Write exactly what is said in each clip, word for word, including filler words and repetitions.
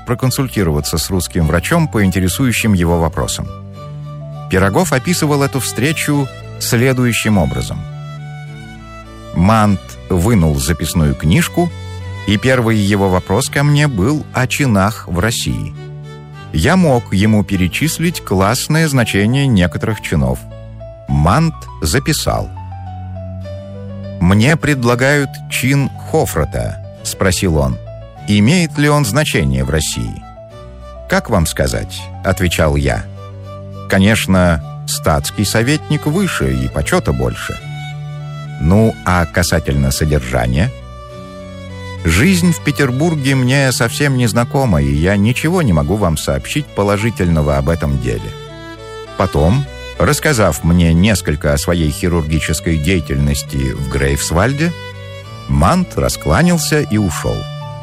проконсультироваться с русским врачом по интересующим его вопросам. Пирогов описывал эту встречу следующим образом. Мант вынул записную книжку, и первый его вопрос ко мне был о чинах в России. Я мог ему перечислить классное значение некоторых чинов. Мант записал. «Мне предлагают чин Хофрата», — спросил он. «Имеет ли он значение в России?» «Как вам сказать?» — отвечал я. «Конечно, статский советник выше и почета больше». «Ну, а касательно содержания?» «Жизнь в Петербурге мне совсем не знакома, и я ничего не могу вам сообщить положительного об этом деле». Потом, рассказав мне несколько о своей хирургической деятельности в Грейфсвальде, Мант раскланялся и ушел.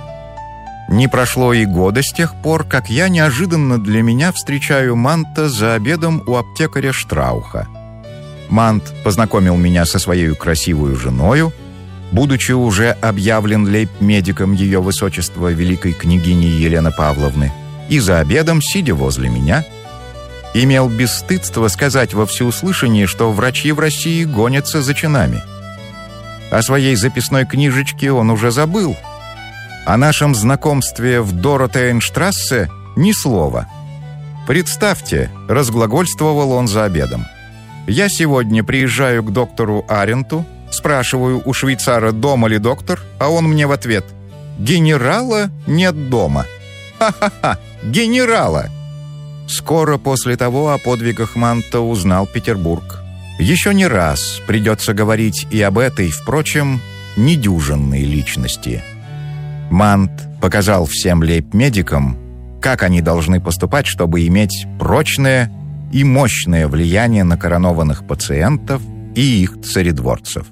Не прошло и года с тех пор, как я неожиданно для меня встречаю Манта за обедом у аптекаря Штрауха. Мант познакомил меня со своей красивой женою, будучи уже объявлен лейб-медиком ее высочества великой княгини Елены Павловны, и за обедом, сидя возле меня, имел бесстыдство сказать во всеуслышание, что врачи в России гонятся за чинами. О своей записной книжечке он уже забыл. О нашем знакомстве в Доротеенштрассе ни слова. «Представьте», — разглагольствовал он за обедом, «я сегодня приезжаю к доктору Аренту, спрашиваю у швейцара, дома ли доктор, а он мне в ответ: «Генерала нет дома». Ха-ха-ха, генерала! Скоро после того о подвигах Манта узнал Петербург. Еще не раз придется говорить и об этой, впрочем, недюжинной личности. Мант показал всем лейб-медикам, как они должны поступать, чтобы иметь прочное и мощное влияние на коронованных пациентов и их царедворцев.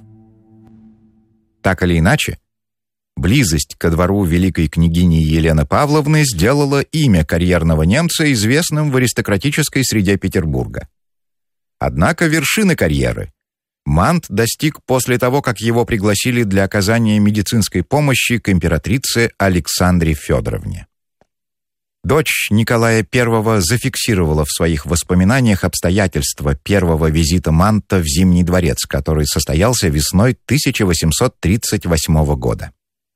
Так или иначе, близость ко двору великой княгини Елены Павловны сделала имя карьерного немца известным в аристократической среде Петербурга. Однако вершины карьеры Мант достиг после того, как его пригласили для оказания медицинской помощи к императрице Александре Федоровне. Дочь Николая Первого зафиксировала в своих воспоминаниях обстоятельства первого визита Манта в Зимний дворец, который состоялся весной тысяча восемьсот тридцать восьмого года.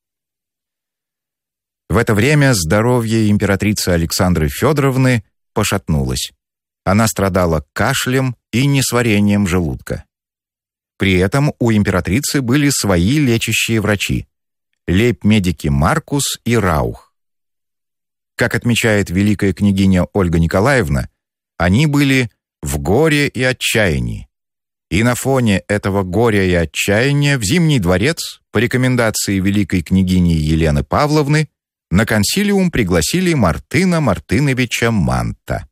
В это время здоровье императрицы Александры Федоровны пошатнулось. Она страдала кашлем и несварением желудка. При этом у императрицы были свои лечащие врачи – лейб-медики Маркус и Раух. Как отмечает великая княгиня Ольга Николаевна, они были в горе и отчаянии. И на фоне этого горя и отчаяния в Зимний дворец, по рекомендации великой княгини Елены Павловны, на консилиум пригласили Мартына Мартыновича Манта.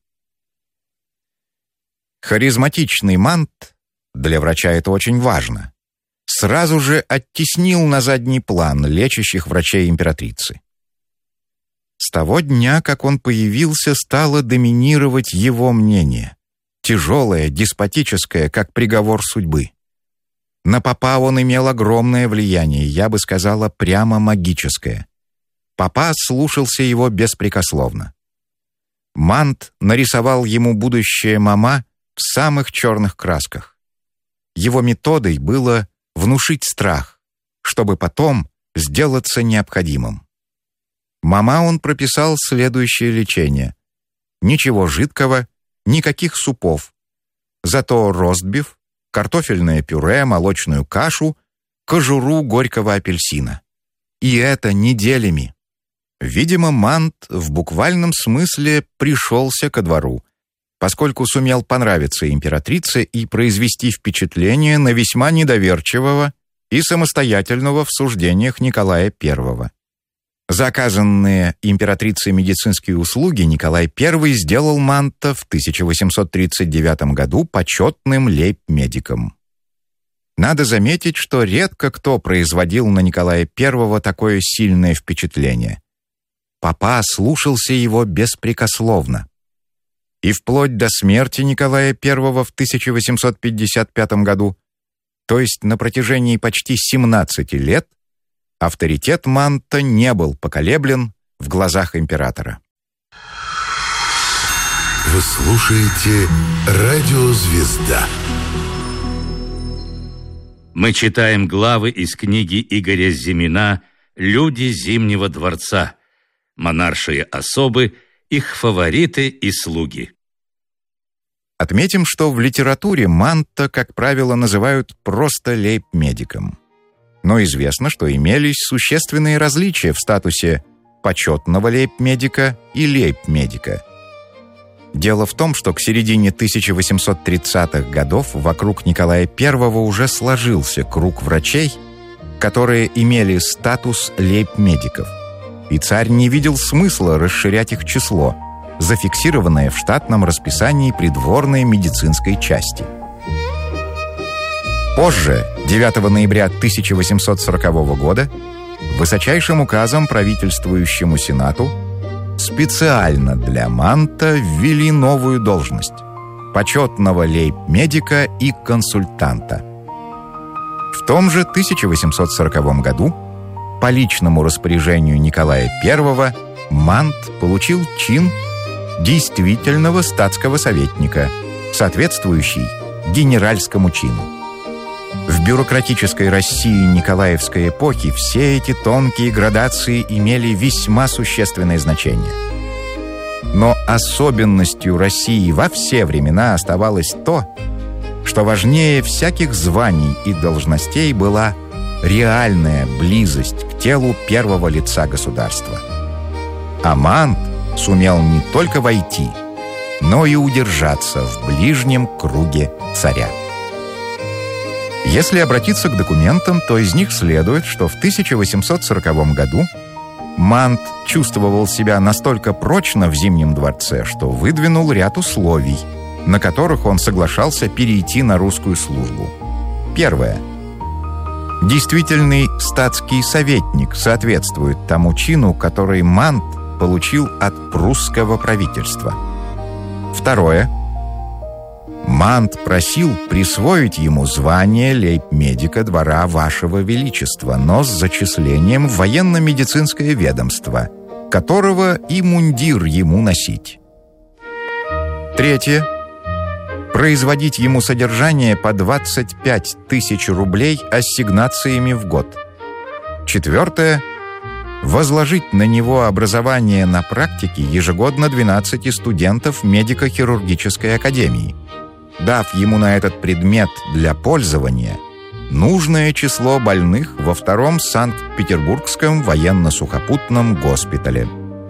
Харизматичный Мант, для врача это очень важно, сразу же оттеснил на задний план лечащих врачей императрицы. С того дня, как он появился, стало доминировать его мнение, тяжелое, деспотическое, как приговор судьбы. На папа он имел огромное влияние, я бы сказала, прямо магическое. Папа слушался его беспрекословно. Мант нарисовал ему будущее мама в самых черных красках. Его методой было внушить страх, чтобы потом сделаться необходимым. Мама он прописал следующее лечение. Ничего жидкого, никаких супов. Зато ростбиф, картофельное пюре, молочную кашу, кожуру горького апельсина. И это неделями. Видимо, Мант в буквальном смысле пришелся ко двору, поскольку сумел понравиться императрице и произвести впечатление на весьма недоверчивого и самостоятельного в суждениях Николая Первого. За оказанные императрицей медицинские услуги Николай Первый сделал Манта в тысяча восемьсот тридцать девятом году почетным лейб-медиком. Надо заметить, что редко кто производил на Николая Первого такое сильное впечатление. Папа слушался его беспрекословно. И вплоть до смерти Николая Первого в тысяча восемьсот пятьдесят пятом году, то есть на протяжении почти семнадцати лет, авторитет Манта не был поколеблен в глазах императора. Вы слушаете «Радио Звезда». Мы читаем главы из книги Игоря Зимина «Люди Зимнего дворца», монаршие особы, их фавориты и слуги. Отметим, что в литературе Манта, как правило, называют просто лейб-медиком. Но известно, что имелись существенные различия в статусе почетного лейб-медика и лейб-медика. Дело в том, что к середине тысяча восемьсот тридцатых годов вокруг Николая Первого уже сложился круг врачей, которые имели статус лейб-медиков, и царь не видел смысла расширять их число, зафиксированное в штатном расписании придворной медицинской части. Позже, девятого ноября тысяча восемьсот сорокового года, высочайшим указом правительствующему Сенату специально для Манта ввели новую должность – почетного лейб-медика и консультанта. В том же тысяча восемьсот сороковом году по личному распоряжению Николая Первого Мант получил чин действительного статского советника, соответствующий генеральскому чину. В бюрократической России Николаевской эпохи все эти тонкие градации имели весьма существенное значение. Но особенностью России во все времена оставалось то, что важнее всяких званий и должностей была реальная близость к телу первого лица государства. А Мант сумел не только войти, но и удержаться в ближнем круге царя. Если обратиться к документам, то из них следует, что в тысяча восемьсот сороковом году Мант чувствовал себя настолько прочно в Зимнем дворце, что выдвинул ряд условий, на которых он соглашался перейти на русскую службу. Первое. Действительный статский советник соответствует тому чину, который Мант получил от прусского правительства. Второе. Мант просил присвоить ему звание лейб-медика двора Вашего Величества, но с зачислением в военно-медицинское ведомство, которого и мундир ему носить. Третье. Производить ему содержание по двадцать пять тысяч рублей ассигнациями в год. Четвертое. Возложить на него образование на практике ежегодно двенадцати студентов медико-хирургической академии, дав ему на этот предмет для пользования нужное число больных во втором Санкт-Петербургском военно-сухопутном госпитале.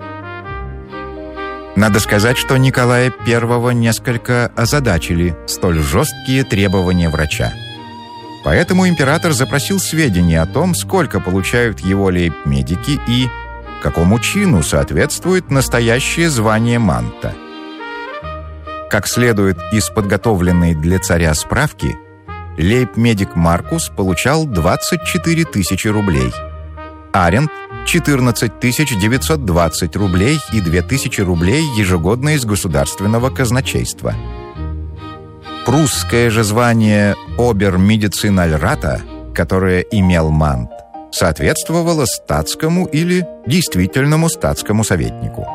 Надо сказать, что Николая Первого несколько озадачили столь жесткие требования врача. Поэтому император запросил сведения о том, сколько получают его лейб-медики и какому чину соответствует настоящее звание Манта. Как следует из подготовленной для царя справки, лейб-медик Маркус получал двадцать четыре тысячи рублей, Арент – четырнадцать тысяч девятьсот двадцать рублей и две тысячи рублей ежегодно из государственного казначейства. Прусское же звание обер-медицинальрата, которое имел Мант, соответствовало статскому или действительному статскому советнику.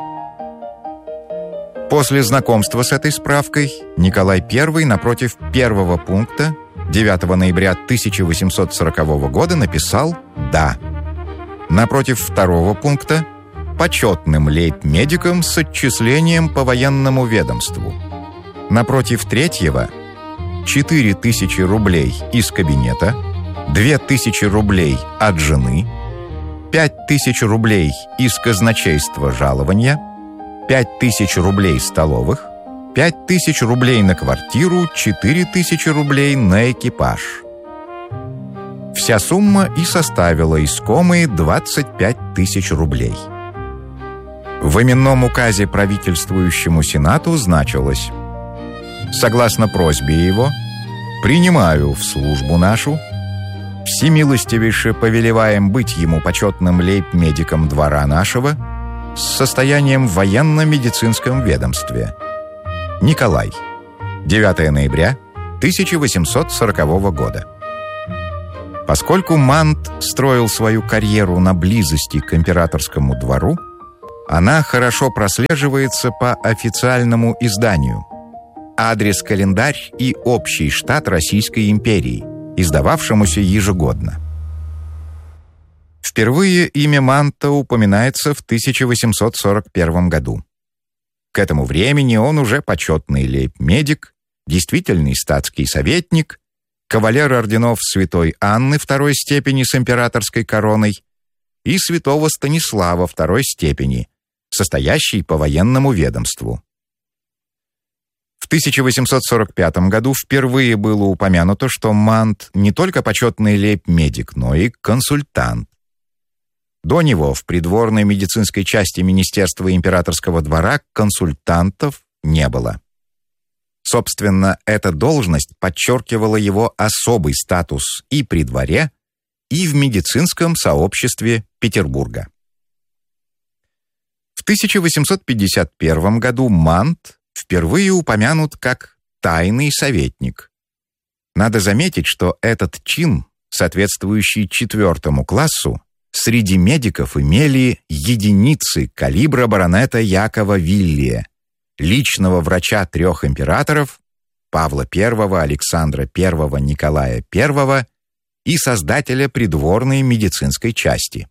После знакомства с этой справкой Николай Первый напротив первого пункта девятого ноября тысяча восемьсот сорокового года написал «да». Напротив второго пункта «почетным лейб-медиком с отчислением по военному ведомству». Напротив третьего четыре тысячи рублей из кабинета, две тысячи рублей от жены, пять тысяч рублей из казначейства жалования, пять тысяч рублей столовых, пять тысяч рублей на квартиру, четыре тысячи рублей на экипаж. Вся сумма и составила искомые двадцать пять тысяч рублей. В именном указе правительствующему Сенату значилось: «Согласно просьбе его, принимаю в службу нашу, всемилостивейше повелеваем быть ему почетным лейб-медиком двора нашего с состоянием в военно-медицинском ведомстве. Николай. девятого ноября тысяча восемьсот сорокового года». Поскольку Мант строил свою карьеру на близости к императорскому двору, Она хорошо прослеживается по официальному изданию. Адрес-календарь и общий штат Российской империи, издававшемуся ежегодно. Впервые имя Манто упоминается в тысяча восемьсот сорок первом году. К этому времени он уже почетный лейб-медик, действительный статский советник, кавалер орденов Святой Анны второй степени с императорской короной и святого Станислава второй степени, состоящий по военному ведомству. В тысяча восемьсот сорок пятом году впервые было упомянуто, что Мант не только почетный лейб-медик, но и консультант. До него в придворной медицинской части Министерства императорского двора консультантов не было. Собственно, эта должность подчеркивала его особый статус и при дворе, и в медицинском сообществе Петербурга. В тысяча восемьсот пятьдесят первом году Мант впервые упомянут как тайный советник. Надо заметить, что этот чин, соответствующий четвертому классу, среди медиков имели единицы калибра баронета Якова Виллия, личного врача трех императоров Павла Первого, Александра Первого, Николая Первого и создателя придворной медицинской части.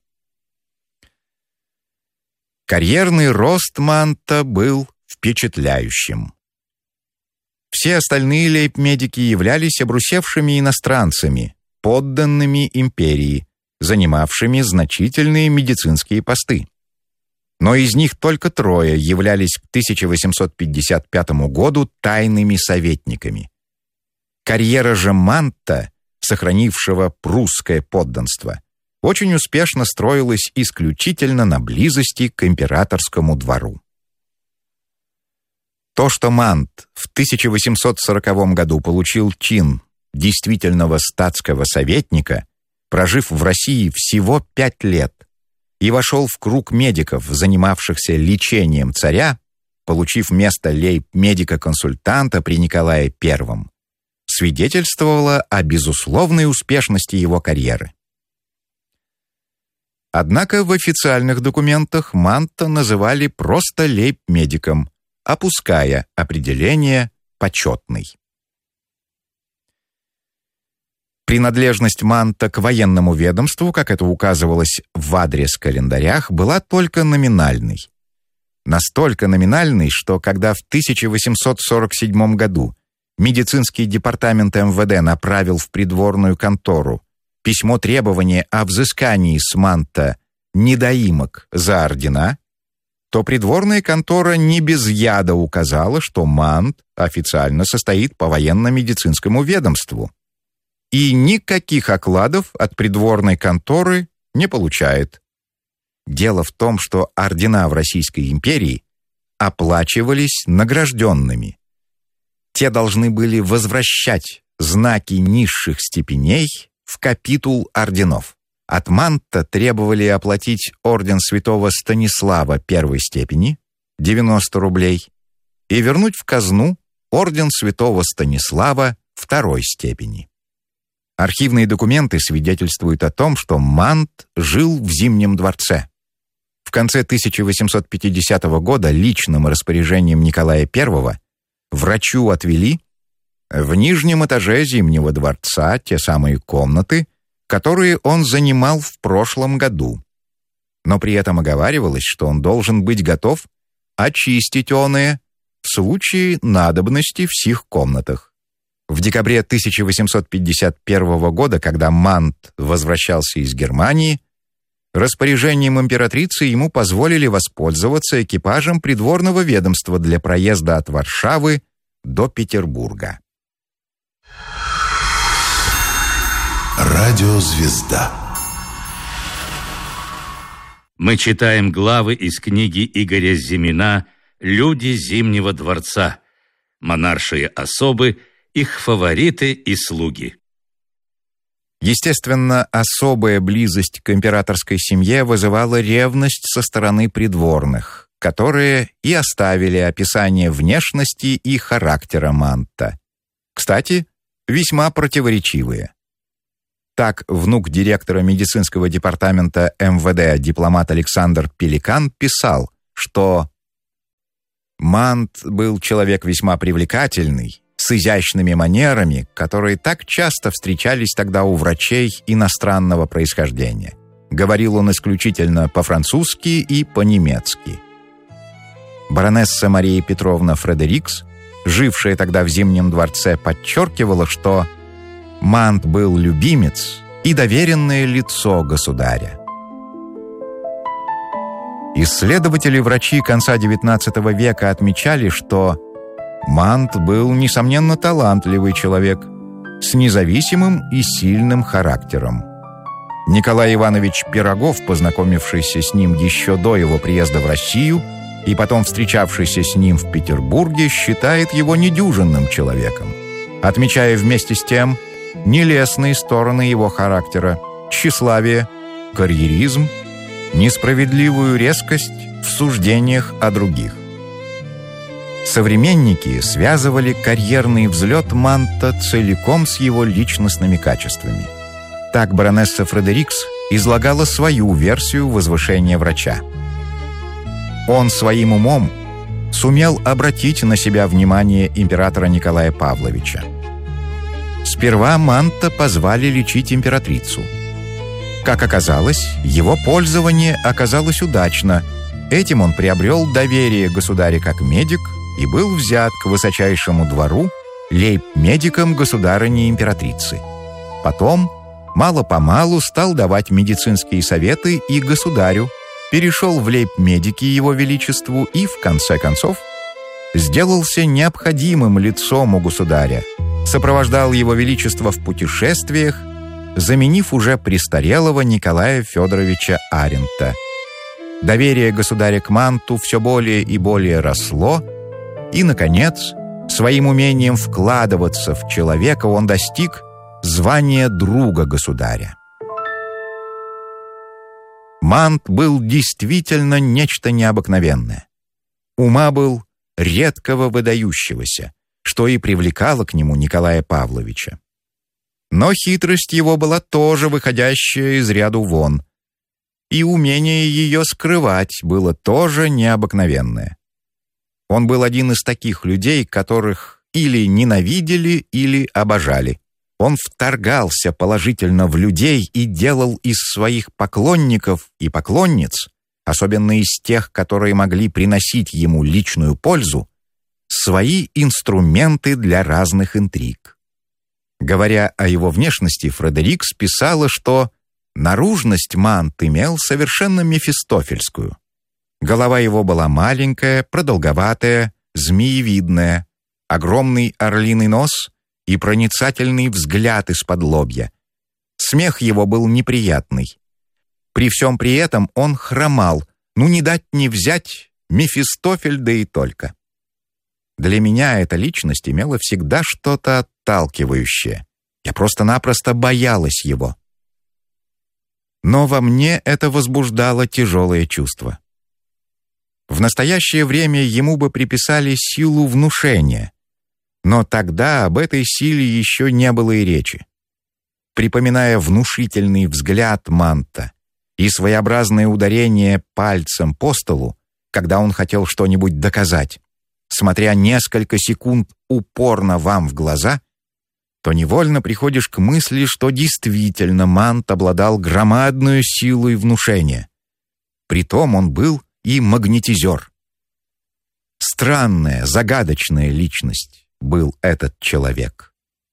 Карьерный рост Манта был впечатляющим. Все остальные лейб-медики являлись обрусевшими иностранцами, подданными империи, занимавшими значительные медицинские посты. Но из них только трое являлись к тысяча восемьсот пятьдесят пятому году тайными советниками. Карьера же Манта, сохранившего прусское подданство, очень успешно строилась исключительно на близости к императорскому двору. То, что Мант в тысяча восемьсот сороковом году получил чин действительного статского советника, прожив в России всего пять лет, и вошел в круг медиков, занимавшихся лечением царя, получив место лейб-медика-консультанта при Николае Первом, свидетельствовало о безусловной успешности его карьеры. Однако в официальных документах Манта называли просто лейб-медиком, опуская определение «почетный». Принадлежность Манта к военному ведомству, как это указывалось в адрес-календарях, была только номинальной. Настолько номинальной, что когда в тысяча восемьсот сорок седьмом году медицинский департамент эм вэ дэ направил в придворную контору письмо требования о взыскании с Манта недоимок за ордена, то придворная контора не без яда указала, что Мант официально состоит по военно-медицинскому ведомству и никаких окладов от придворной конторы не получает. Дело в том, что ордена в Российской империи оплачивались награжденными. Те должны были возвращать знаки низших степеней в капитул орденов. От Манта требовали оплатить орден святого Станислава первой степени, девяносто рублей, и вернуть в казну орден святого Станислава второй степени. Архивные документы свидетельствуют о том, что Мант жил в Зимнем дворце. В конце тысяча восемьсот пятидесятого года личным распоряжением Николая Первого врачу отвели в нижнем этаже Зимнего дворца те самые комнаты, которые он занимал в прошлом году. Но при этом оговаривалось, что он должен быть готов очистить оные в случае надобности в сих комнатах. В декабре тысяча восемьсот пятьдесят первого года, когда Мант возвращался из Германии, распоряжением императрицы ему позволили воспользоваться экипажем придворного ведомства для проезда от Варшавы до Петербурга. Радиозвезда. Мы читаем главы из книги Игоря Зимина «Люди Зимнего дворца», монаршие особы, их фавориты и слуги. Естественно, особая близость к императорской семье вызывала ревность со стороны придворных, которые и оставили описание внешности и характера Манта. Кстати, весьма противоречивые. Так, внук директора медицинского департамента эм вэ дэ дипломат Александр Пеликан писал, что Мант был человек весьма привлекательный, с изящными манерами, которые так часто встречались тогда у врачей иностранного происхождения. Говорил он исключительно по-французски и по-немецки. Баронесса Мария Петровна Фредерикс, жившая тогда в Зимнем дворце, подчеркивала, что Мант был любимец и доверенное лицо государя. Исследователи-врачи конца девятнадцатого века отмечали, что Мант был, несомненно, талантливый человек с независимым и сильным характером. Николай Иванович Пирогов, познакомившийся с ним еще до его приезда в Россию и потом встречавшийся с ним в Петербурге, считает его недюжинным человеком, отмечая вместе с тем нелестные стороны его характера, тщеславие, карьеризм, несправедливую резкость в суждениях о других. Современники связывали карьерный взлет Манта целиком с его личностными качествами. Так баронесса Фредерикс излагала свою версию возвышения врача. Он своим умом сумел обратить на себя внимание императора Николая Павловича. Сперва Манта позвали лечить императрицу. Как оказалось, его пользование оказалось удачно. Этим он приобрел доверие государя как медик и был взят к высочайшему двору лейб-медиком государыни-императрицы. Потом, мало-помалу, стал давать медицинские советы и государю, перешел в лейб-медики его величеству и, в конце концов, сделался необходимым лицом у государя, сопровождал его величество в путешествиях, заменив уже престарелого Николая Федоровича Арента. Доверие государя к Манту все более и более росло, и, наконец, своим умением вкладываться в человека он достиг звания друга государя. Мант был действительно нечто необыкновенное. Ума был редкого выдающегося, что и привлекало к нему Николая Павловича. Но хитрость его была тоже выходящая из ряду вон, и умение ее скрывать было тоже необыкновенное. Он был один из таких людей, которых или ненавидели, или обожали. Он вторгался положительно в людей и делал из своих поклонников и поклонниц, особенно из тех, которые могли приносить ему личную пользу, свои инструменты для разных интриг. Говоря о его внешности, Фредерикс писала, что наружность Мант имел совершенно мефистофельскую. Голова его была маленькая, продолговатая, змеевидная, огромный орлиный нос и проницательный взгляд из-под лобья. Смех его был неприятный. При всем при этом он хромал, ну не дать не взять, Мефистофель да и только. Для меня эта личность имела всегда что-то отталкивающее. Я просто-напросто боялась его. Но во мне это возбуждало тяжелое чувство. В настоящее время ему бы приписали силу внушения, но тогда об этой силе еще не было и речи. Припоминая внушительный взгляд Манта и своеобразное ударение пальцем по столу, когда он хотел что-нибудь доказать, смотря несколько секунд упорно вам в глаза, то невольно приходишь к мысли, что действительно Мант обладал громадной силой внушения. Притом он был и магнетизер. Странная, загадочная личность был этот человек.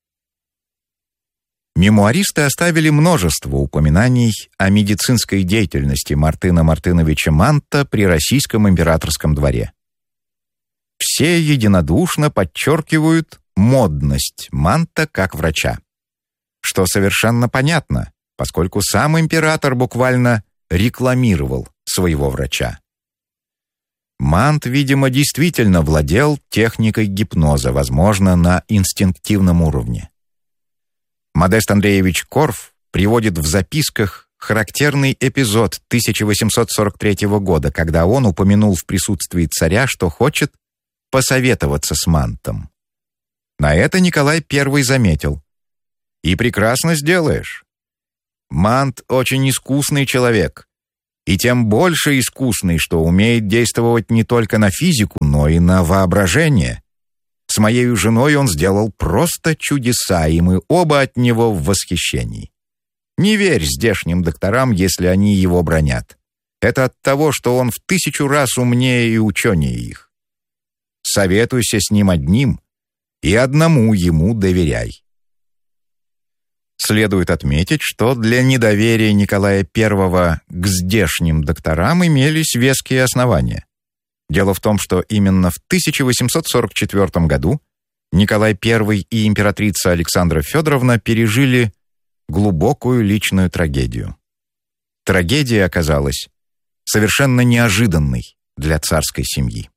Мемуаристы оставили множество упоминаний о медицинской деятельности Мартына Мартыновича Манта при российском императорском дворе. Все единодушно подчеркивают модность Манта как врача, что совершенно понятно, поскольку сам император буквально рекламировал своего врача. Мант, видимо, действительно владел техникой гипноза, возможно, на инстинктивном уровне. Модест Андреевич Корф приводит в записках характерный эпизод тысяча восемьсот сорок третьего года, когда он упомянул в присутствии царя, что хочет посоветоваться с Мантом. На это Николай Первый заметил: «И прекрасно сделаешь. Мант очень искусный человек, и тем больше искусный, что умеет действовать не только на физику, но и на воображение. С моей женой он сделал просто чудеса, и мы оба от него в восхищении. Не верь здешним докторам, если они его бранят. Это от того, что он в тысячу раз умнее и ученее их. Советуйся с ним одним, и одному ему доверяй. Следует отметить, что для недоверия Николая Первого к здешним докторам имелись веские основания. Дело в том, что именно в тысяча восемьсот сорок четвёртом году Николай Первый и императрица Александра Федоровна пережили глубокую личную трагедию. Трагедия оказалась совершенно неожиданной для царской семьи.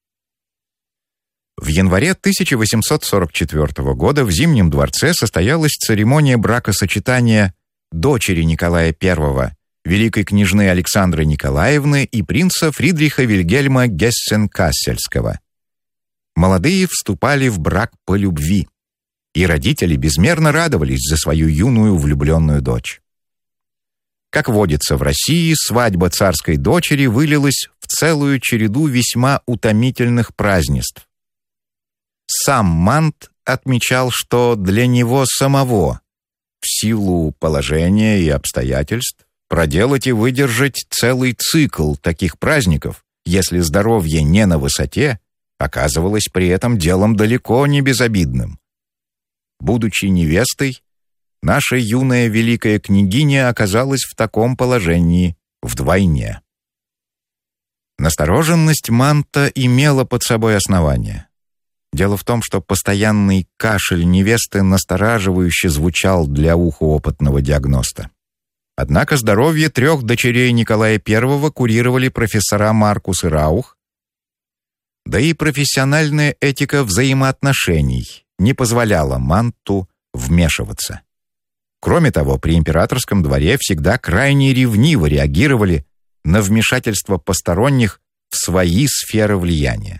В январе тысяча восемьсот сорок четвёртого года в Зимнем дворце состоялась церемония бракосочетания дочери Николая Первого, великой княжны Александры Николаевны и принца Фридриха Вильгельма Гессен-Кассельского. Молодые вступали в брак по любви, и родители безмерно радовались за свою юную влюбленную дочь. Как водится в России, свадьба царской дочери вылилась в целую череду весьма утомительных празднеств. Сам Мант отмечал, что для него самого, в силу положения и обстоятельств, проделать и выдержать целый цикл таких праздников, если здоровье не на высоте, оказывалось при этом делом далеко не безобидным. Будучи невестой, наша юная великая княгиня оказалась в таком положении вдвойне. Настороженность Манта имела под собой основание. Дело в том, что постоянный кашель невесты настораживающе звучал для уха опытного диагноста. Однако здоровье трех дочерей Николая Первого курировали профессора Маркус и Раух, да и профессиональная этика взаимоотношений не позволяла Манту вмешиваться. Кроме того, при императорском дворе всегда крайне ревниво реагировали на вмешательство посторонних в свои сферы влияния.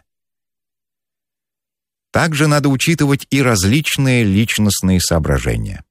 Также надо учитывать и различные личностные соображения.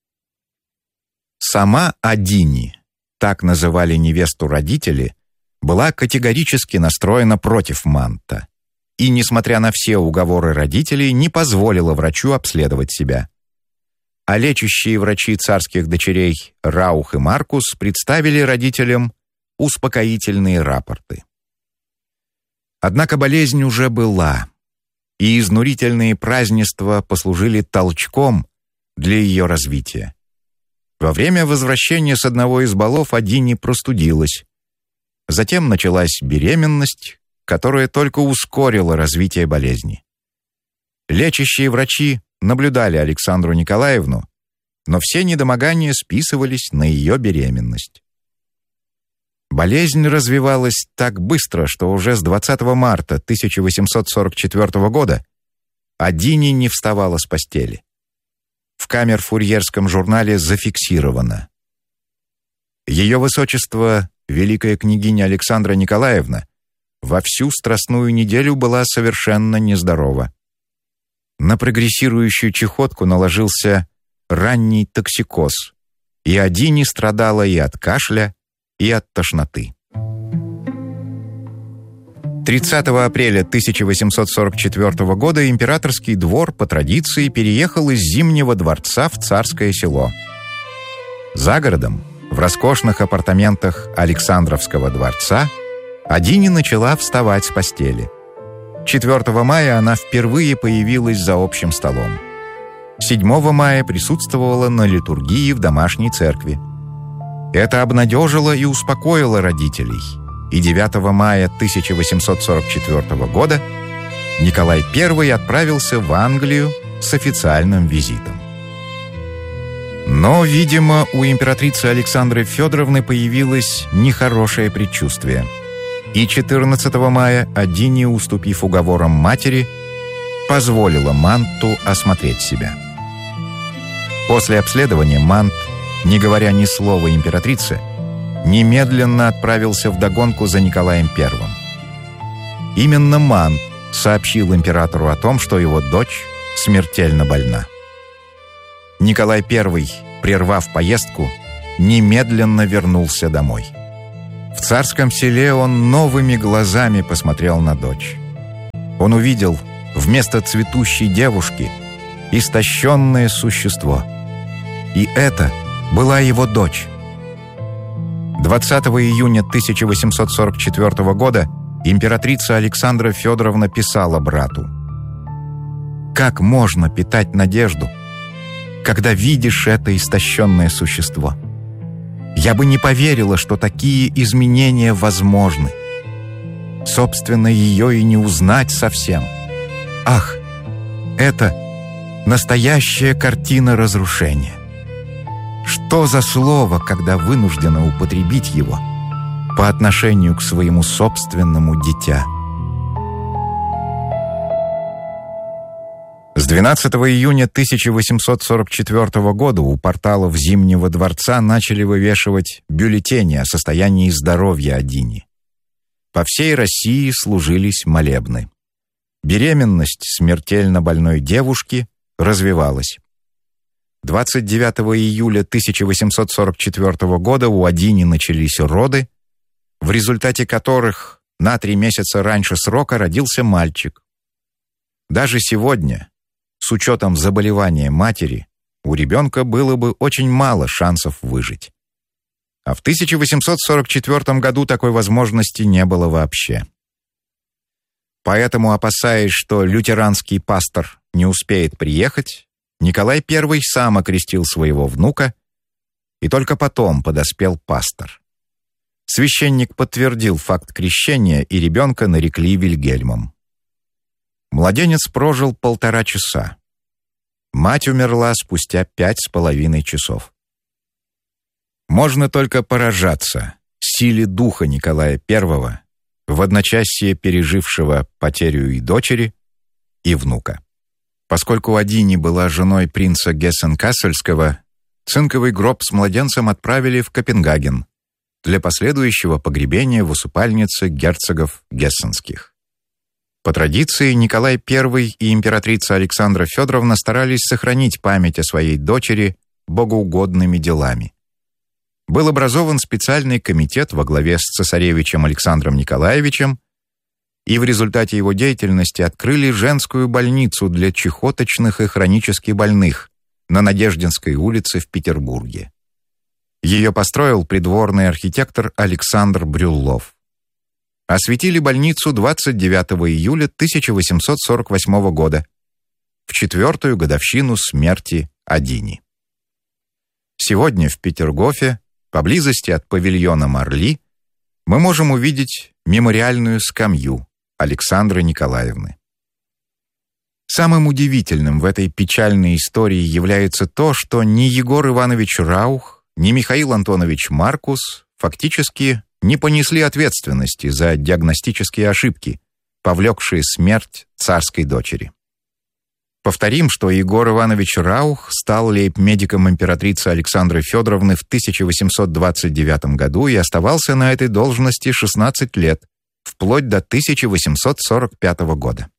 Сама Адини, так называли невесту родители, была категорически настроена против Манта и, несмотря на все уговоры родителей, не позволила врачу обследовать себя. А лечащие врачи царских дочерей Раух и Маркус представили родителям успокоительные рапорты. Однако болезнь уже была, и изнурительные празднества послужили толчком для ее развития. Во время возвращения с одного из балов Адини простудилась. Затем началась беременность, которая только ускорила развитие болезни. Лечащие врачи наблюдали Александру Николаевну, но все недомогания списывались на ее беременность. Болезнь развивалась так быстро, что уже с двадцатого марта тысяча восемьсот сорок четвёртого года Адини не вставала с постели. В камер-фурьерском журнале зафиксировано: ее высочество, великая княгиня Александра Николаевна, во всю страстную неделю была совершенно нездорова. На прогрессирующую чахотку наложился ранний токсикоз, и Адини страдала и от кашля, и от тошноты. тридцатого апреля тысяча восемьсот сорок четвёртого года императорский двор по традиции переехал из Зимнего дворца в Царское село. За городом, в роскошных апартаментах Александровского дворца, Адини начала вставать с постели. четвёртого мая она впервые появилась за общим столом. седьмого мая присутствовала на литургии в домашней церкви. Это обнадежило и успокоило родителей, и девятого мая тысяча восемьсот сорок четвёртого года Николай Первый отправился в Англию с официальным визитом. Но, видимо, у императрицы Александры Федоровны появилось нехорошее предчувствие, и четырнадцатого мая Адини, уступив уговорам матери, позволила Манту осмотреть себя. После обследования Мант, не говоря ни слова императрице, немедленно отправился вдогонку за Николаем Первым. Именно Мант сообщил императору о том, что его дочь смертельно больна. Николай Первый, прервав поездку, немедленно вернулся домой. В царском селе он новыми глазами посмотрел на дочь. Он увидел вместо цветущей девушки истощенное существо. И это была его дочь. двадцатого июня тысяча восемьсот сорок четвёртого года императрица Александра Федоровна писала брату: «Как можно питать надежду, когда видишь это истощенное существо? Я бы не поверила, что такие изменения возможны. Собственно, ее и не узнать совсем. Ах, это настоящая картина разрушения. Что за слово, когда вынуждена употребить его по отношению к своему собственному дитя?» С двенадцатого июня тысяча восемьсот сорок четвёртого года у порталов Зимнего дворца начали вывешивать бюллетени о состоянии здоровья Адини. По всей России служились молебны. Беременность смертельно больной девушки развивалась. двадцать девятого июля тысяча восемьсот сорок четвёртого года у Адини начались роды, в результате которых на три месяца раньше срока родился мальчик. Даже сегодня, с учетом заболевания матери, у ребенка было бы очень мало шансов выжить. А в тысяча восемьсот сорок четвёртом году такой возможности не было вообще. Поэтому, опасаясь, что лютеранский пастор не успеет приехать, Николай Первый сам окрестил своего внука, и только потом подоспел пастор. Священник подтвердил факт крещения, и ребенка нарекли Вильгельмом. Младенец прожил полтора часа. Мать умерла спустя пять с половиной часов. Можно только поражаться силе духа Николая Первого, в одночасье пережившего потерю и дочери, и внука. Поскольку Адини была женой принца Гессен-Кассельского, цинковый гроб с младенцем отправили в Копенгаген для последующего погребения в усыпальнице герцогов гессенских. По традиции, Николай Первый и императрица Александра Федоровна старались сохранить память о своей дочери богоугодными делами. Был образован специальный комитет во главе с цесаревичем Александром Николаевичем, и в результате его деятельности открыли женскую больницу для чехоточных и хронически больных на Надеждинской улице в Петербурге. Ее построил придворный архитектор Александр Брюллов. Осветили больницу двадцать девятого июля тысяча восемьсот сорок восьмого года, в четвертую годовщину смерти Адини. Сегодня в Петергофе, поблизости от павильона Марли, мы можем увидеть мемориальную скамью Александры Николаевны. Самым удивительным в этой печальной истории является то, что ни Егор Иванович Раух, ни Михаил Антонович Маркус фактически не понесли ответственности за диагностические ошибки, повлекшие смерть царской дочери. Повторим, что Егор Иванович Раух стал лейб-медиком императрицы Александры Федоровны в тысяча восемьсот двадцать девятом году и оставался на этой должности шестнадцать лет, вплоть до тысяча восемьсот сорок пятого года.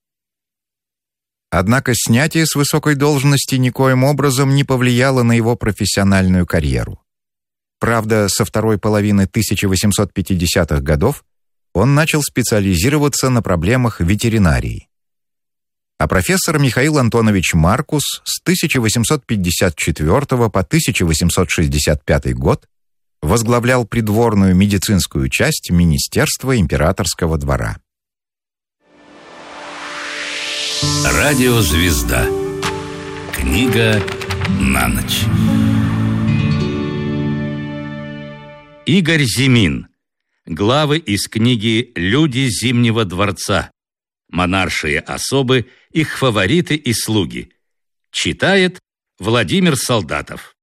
Однако снятие с высокой должности никоим образом не повлияло на его профессиональную карьеру. Правда, со второй половины тысяча восемьсот пятидесятых годов он начал специализироваться на проблемах ветеринарии. А профессор Михаил Антонович Маркус с тысяча восемьсот пятьдесят четвёртого по тысяча восемьсот шестьдесят пятый год возглавлял придворную медицинскую часть Министерства императорского двора. Радиозвезда. Книга на ночь. Игорь Зимин. Главы из книги «Люди Зимнего дворца. Монаршие особы, их фавориты и слуги». Читает Владимир Солдатов.